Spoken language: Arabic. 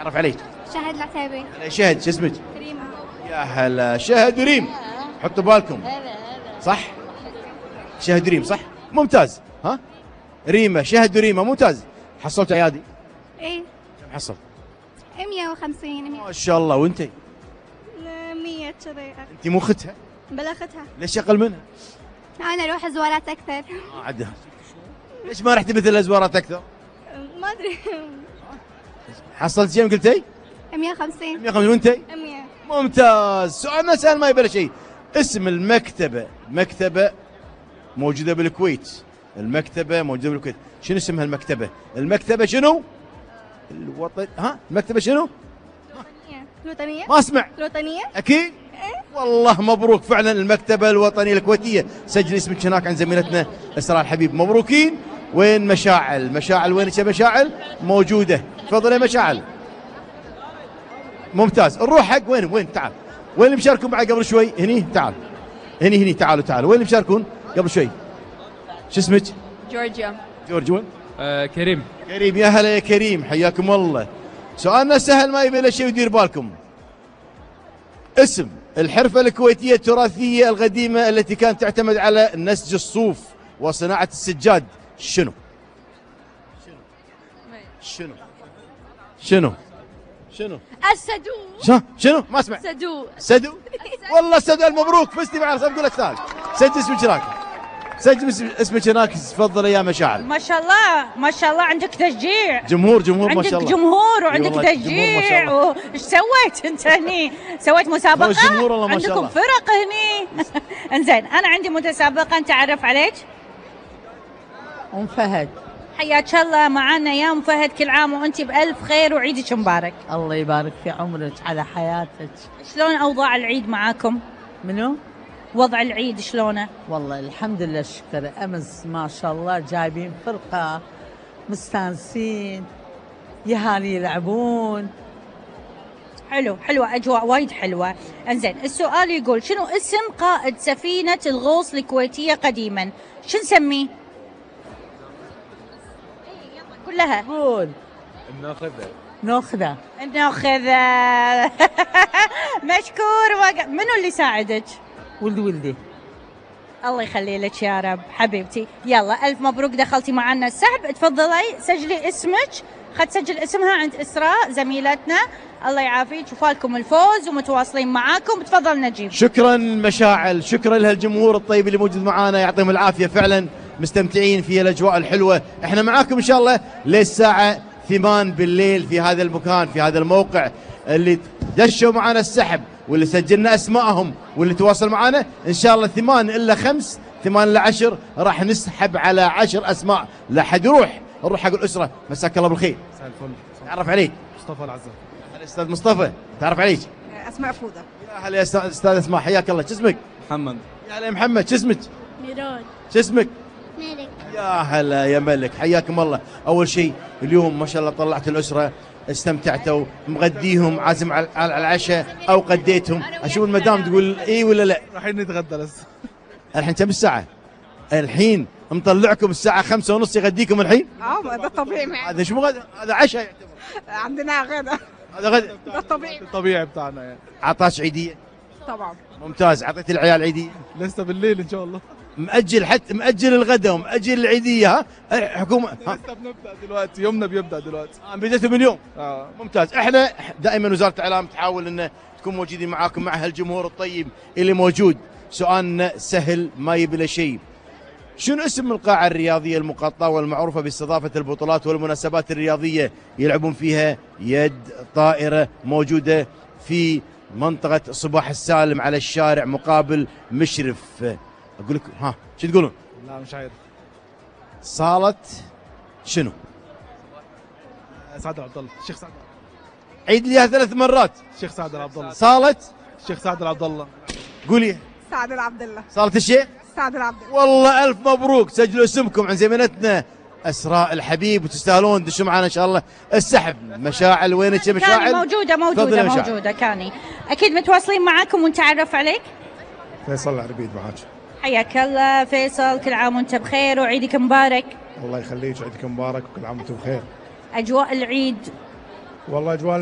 تعرف عليك. شهد العتيبي. هلا شهد، شو اسمك؟ كريمة. يا هلا شهد وريم، حطوا بالكم. صح؟ شهد وريم صح؟ ممتاز. ها؟ ريمة، شهد وريمة، ممتاز. حصلت عيادي؟ ايه. كم حصلت؟ 150 ما شاء الله. وانتي؟ 100 كذي. انت مو اختها؟ بلغتها. ليش اقل منها؟ انا اروح زوارات اكثر. عدها. ليش ما رحتي مثل الازوارات اكثر؟ ما ادري. حصلت كم قلتي؟ 150. 150. وانتي؟ 100. ممتاز. سؤالنا سهل ما يبلا شيء. اسم المكتبة، مكتبة موجودة بالكويت. المكتبة موجودة بالكويت، شنو اسم هالمكتبة؟ المكتبة شنو؟ الوطن. ها؟ المكتبة شنو؟ الوطنية. ما اسمع. الوطنية. اكيد؟ والله مبروك، فعلا المكتبة الوطنية الكويتية. سجل اسمك هناك عند زميلتنا اسراء الحبيب. مبروكين. وين مشاعل؟ مشاعل وينك يا مشاعل؟ موجودة. تفضل يا مشاعل. ممتاز. نروح حق وين تعال. وين اللي مشاركون معي قبل شوي؟ هني تعال. هني تعالوا. وين اللي مشاركون قبل شوي؟ شو اسمك؟ جورجيا. جورج. وين؟ كريم. كريم. يا هلا يا كريم، حياكم الله. سؤالنا سهل ما يبي له شيء، ودير بالكم. اسم الحرفة الكويتية التراثية القديمة التي كانت تعتمد على نسج الصوف وصناعة السجاد شنو؟ شنو؟ السدو. شنو؟ ما اسمع. سدو. والله سدو. مبروك، فزتي معنا. بقول لك ثالث. سجل اسمك هناك. سجل اسمك هناك. تفضل يا مشاعل. ما شاء الله ما شاء الله، عندك تشجيع. جمهور ما شاء الله. عندك جمهور وعندك والله جمهور ما شاء تشجيع. ايش سويت انت هني؟ سويت مسابقة؟ جمهور والله ما شاء الله. عندكم فرق هني. انزين، انا عندي متسابقة نتعرف عليك. ام فهد. حياك الله معنا يا ام فهد، كل عام وانت بألف خير وعيدك مبارك. الله يبارك في عمرك على حياتك. شلون اوضاع العيد معاكم؟ منو؟ وضع العيد شلونه؟ والله الحمد لله الشكر. امس ما شاء الله جايبين فرقه مستانسين، يهالي يلعبون. حلو، اجواء وايد حلوه. انزين، السؤال يقول شنو اسم قائد سفينه الغوص الكويتيه قديما؟ شو نسميه؟ كلها. قول. ناخذه. مشكور. منو اللي ساعدك؟ ولدي. الله يخلي لك يا رب حبيبتي. يلا الف مبروك، دخلتي معنا السحب. تفضلي سجلي اسمك. تسجل اسمها عند اسراء زميلتنا. الله يعافيك وفالكم الفوز ومتواصلين معاكم. تفضل نجيب. شكرا مشاعل، شكرا لهالجمهور الطيب اللي موجود معانا، يعطيهم العافيه. فعلا مستمتعين في الاجواء الحلوه. احنا معاكم ان شاء الله للساعه 8 بالليل في هذا المكان، في هذا الموقع. اللي دشوا معنا السحب واللي سجلنا اسمائهم واللي تواصل معنا ان شاء الله 8 إلا 5 8 إلا 10 راح نسحب على 10 اسماء. لا حد يروح، نروح حق الاسره. مساك الله بالخير. مساء الفل. تعرف عليك؟ مصطفى العزة. الاستاذ مصطفى. تعرف عليك؟ اسماء فوده. يا هلا يا استاذ اسماء، حياك الله. شو اسمك؟ محمد. يا هلا يا محمد. شو اسمك؟ ميرون. شو اسمك؟ مالك. يا هلا يا ملك، حياكم الله. اول شيء اليوم ما شاء الله طلعت الاسره، استمتعتوا، مغديهم، عازم على العشاء او قديتهم. اشوف المدام تقول اي ولا لا؟ رايحين نتغدى لسه. الحين كم الساعه؟ الحين مطلعكم الساعه 5:30 يغديكم الحين؟ ده طبيعي معنا. هذا شو غدا؟ هذا عشاء يعتبر. عندنا غدا. هذا غدا. ده طبيعي. الطبيعي بتاعنا يعني. عطاش عيديه؟ طبعا. ممتاز. اعطيت العيال عيديه؟ لسه بالليل ان شاء الله. مأجل الغداء ومأجل العيديه. ها حكومه. لسه بنبدا دلوقتي، يومنا بيبدا دلوقتي. بديتوا من اليوم؟ اه. ممتاز. احنا دائما وزاره الاعلام تحاول ان تكون موجودين معاكم مع هالجمهور الطيب اللي موجود. سؤالنا سهل ما يبي له شيء. شنو اسم القاعة الرياضية المقاطعة والمعروفة باستضافة البطولات والمناسبات الرياضية يلعبون فيها يد طائرة، موجودة في منطقة صباح السالم على الشارع مقابل مشرف؟ أقول لك ها شو تقولون؟ لا مش عارف. صالة شنو؟ سعد العبد الله. الشيخ سعد. عيد لي 3 مرات. الشيخ سعد العبد الله. صالة. الشيخ سعد العبد الله. قولي. سعد العبد الله. صالة الشيخ؟ سعد العبد الله. والله ألف مبروك، سجلوا اسمكم عند زميلتنا اسراء الحبيب وتستاهلون. دشوا معنا ان شاء الله السحب. مشاعل وينك يا مشاعل؟ موجوده كاني. اكيد متواصلين معاكم ونتعرف عليك. فيصل العربيد معاك. حياك الله فيصل، كل عام وانت بخير وعيدك مبارك. الله يخليك، عيدك مبارك وكل عام وانتم بخير. اجواء العيد؟ والله اجواء